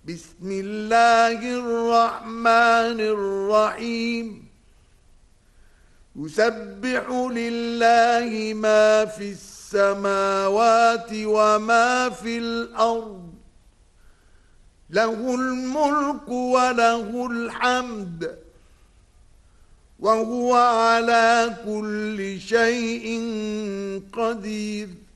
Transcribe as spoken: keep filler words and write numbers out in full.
بسم الله الرحمن الرحيم يسبح لله ما في السماوات وما في الأرض له الملك وله الحمد وهو على كل شيء قدير